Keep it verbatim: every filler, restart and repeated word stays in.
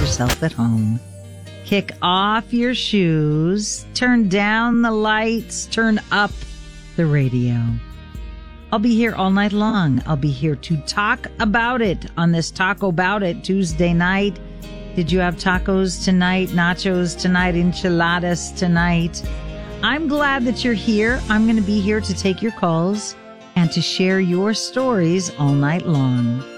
yourself at home. Kick off your shoes, turn down the lights, turn up the radio. I'll be here all night long. I'll be here to talk about it on this Taco About It Tuesday night. Did you have tacos tonight, nachos tonight, enchiladas tonight? I'm glad that you're here. I'm going to be here to take your calls and to share your stories all night long.